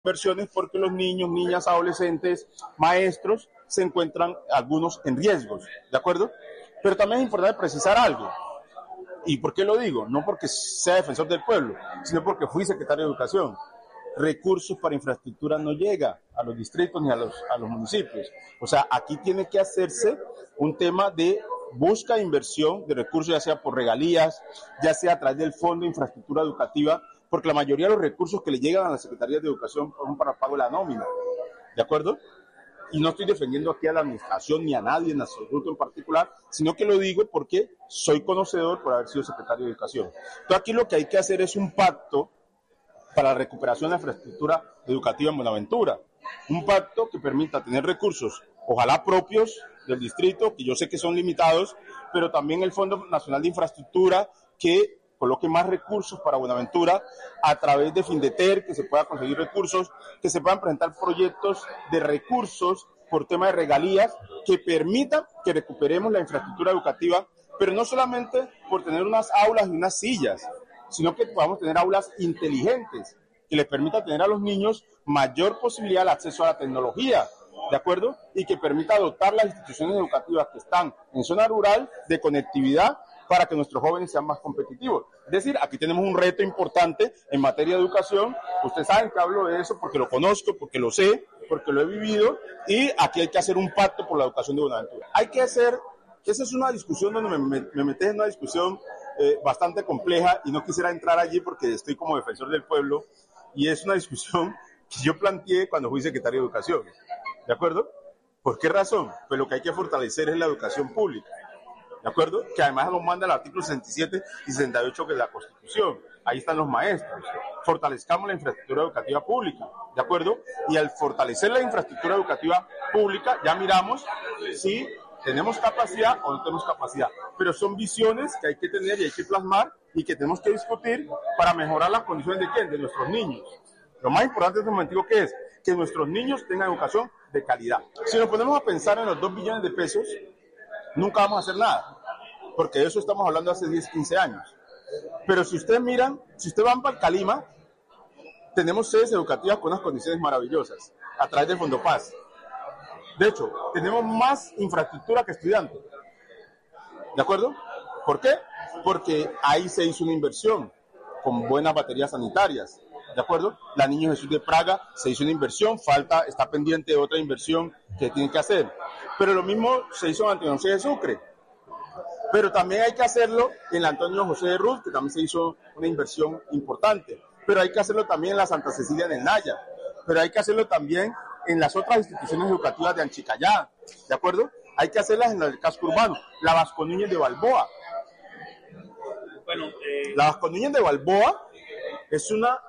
inversiones porque los niños, niñas, adolescentes, maestros se encuentran algunos en riesgos, ¿de acuerdo? Pero también es importante precisar algo. ¿Y por qué lo digo? No porque sea defensor del pueblo, sino porque fui secretario de Educación. Recursos para infraestructura no llega a los distritos ni a los municipios. O sea, aquí tiene que hacerse un tema de busca e inversión de recursos, ya sea por regalías, ya sea a través del Fondo de Infraestructura Educativa, porque la mayoría de los recursos que le llegan a las Secretarías de Educación son para pago de la nómina, ¿de acuerdo? Y no estoy defendiendo aquí a la administración ni a nadie en absoluto en particular, sino que lo digo porque soy conocedor por haber sido secretario de Educación. Entonces aquí lo que hay que hacer es un pacto para la recuperación de la infraestructura educativa en Buenaventura. Un pacto que permita tener recursos, ojalá propios del distrito, que yo sé que son limitados, pero también el Fondo Nacional de Infraestructura que coloque más recursos para Buenaventura a través de Findeter, que se pueda conseguir recursos, que se puedan presentar proyectos de recursos por tema de regalías que permitan que recuperemos la infraestructura educativa, pero no solamente por tener unas aulas y unas sillas, sino que podamos tener aulas inteligentes que les permita tener a los niños mayor posibilidad de acceso a la tecnología, ¿de acuerdo? Y que permita dotar las instituciones educativas que están en zona rural de conectividad para que nuestros jóvenes sean más competitivos. Es decir, aquí tenemos un reto importante en materia de educación. Ustedes saben que hablo de eso porque lo conozco, porque lo sé, porque lo he vivido, y aquí hay que hacer un pacto por la educación de Buenaventura. Hay que hacer, esa es una discusión donde me metes en una discusión bastante compleja y no quisiera entrar allí porque estoy como defensor del pueblo y es una discusión que yo planteé cuando fui secretario de Educación, ¿de acuerdo? ¿Por qué razón? Pues lo que hay que fortalecer es la educación pública, ¿de acuerdo? Que además nos manda el artículo 67 y 68 de la Constitución. Ahí están los maestros. Fortalezcamos la infraestructura educativa pública, ¿de acuerdo? Y al fortalecer la infraestructura educativa pública, ya miramos si tenemos capacidad o no tenemos capacidad. Pero son visiones que hay que tener y hay que plasmar y que tenemos que discutir para mejorar las condiciones de ¿quién? De nuestros niños. Lo más importante en este momento que es que nuestros niños tengan educación de calidad. Si nos ponemos a pensar en los 2 billones de pesos, nunca vamos a hacer nada, porque de eso estamos hablando hace 10, 15 años. Pero si ustedes miran, si ustedes van para el Calima, tenemos sedes educativas con unas condiciones maravillosas, a través del Fondo Paz. De hecho, tenemos más infraestructura que estudiantes. ¿De acuerdo? ¿Por qué? Porque ahí se hizo una inversión con buenas baterías sanitarias. ¿De acuerdo? La Niño Jesús de Praga se hizo una inversión, está pendiente de otra inversión que tiene que hacer. Pero lo mismo se hizo en Antonio José de Sucre. Pero también hay que hacerlo en la Antonio José de Ruth, que también se hizo una inversión importante. Pero hay que hacerlo también en la Santa Cecilia de Naya. Pero hay que hacerlo también en las otras instituciones educativas de Anchicayá. ¿De acuerdo? Hay que hacerlas en el casco urbano. La Vasco Núñez de Balboa. La Vasco Núñez de Balboa es una,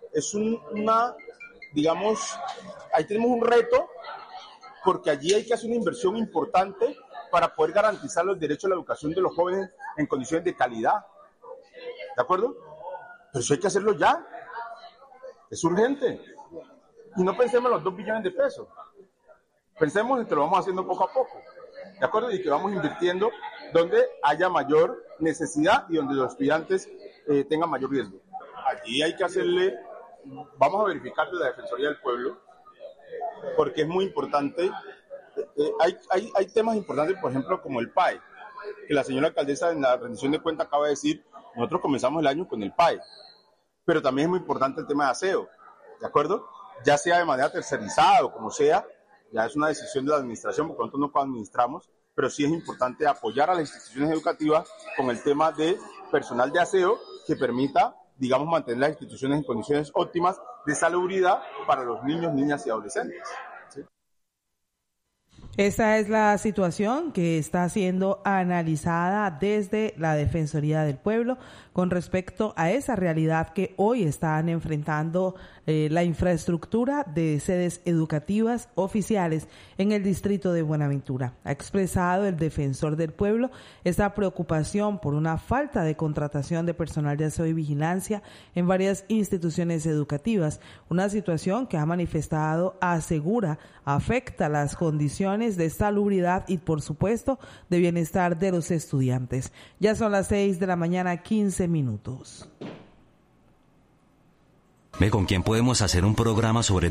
digamos, ahí tenemos un reto, porque allí hay que hacer una inversión importante para poder garantizar los derechos a la educación de los jóvenes en condiciones de calidad. ¿De acuerdo? Pero eso hay que hacerlo ya. Es urgente. Y no pensemos en los 2 billones de pesos. Pensemos en que lo vamos haciendo poco a poco. ¿De acuerdo? Y que vamos invirtiendo donde haya mayor necesidad y donde los estudiantes tengan mayor riesgo. Allí hay que hacerle, vamos a verificar de la Defensoría del Pueblo, porque es muy importante. Hay temas importantes, por ejemplo, como el PAE, que la señora alcaldesa en la rendición de cuentas acaba de decir, nosotros comenzamos el año con el PAE, pero también es muy importante el tema de aseo, ¿de acuerdo? Ya sea de manera tercerizada o como sea, ya es una decisión de la administración, porque nosotros no administramos, pero sí es importante apoyar a las instituciones educativas con el tema de personal de aseo que permita, digamos, mantener las instituciones en condiciones óptimas de salubridad para los niños, niñas y adolescentes. ¿Sí? Esta es la situación que está siendo analizada desde la Defensoría del Pueblo con respecto a esa realidad que hoy están enfrentando la infraestructura de sedes educativas oficiales en el distrito de Buenaventura. Ha expresado el defensor del pueblo esta preocupación por una falta de contratación de personal de aseo y vigilancia en varias instituciones educativas, una situación que ha manifestado, asegura, afecta las condiciones de salubridad y, por supuesto, de bienestar de los estudiantes. Ya son las 6 de la mañana, 15 minutos. ¿Con quién podemos hacer un programa sobre